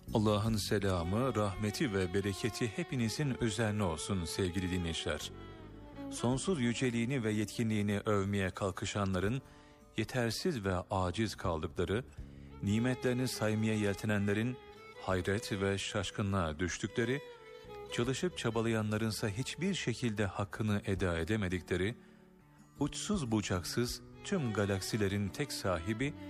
Allah'ın selamı, rahmeti ve bereketi hepinizin üzerine olsun sevgili dinleyiciler. Sonsuz yüceliğini ve yetkinliğini övmeye kalkışanların, yetersiz ve aciz kaldıkları, nimetlerini saymaya yeltenenlerin hayret ve şaşkınlığa düştükleri, çalışıp çabalayanlarınsa hiçbir şekilde hakkını eda edemedikleri, uçsuz bucaksız tüm galaksilerin tek sahibi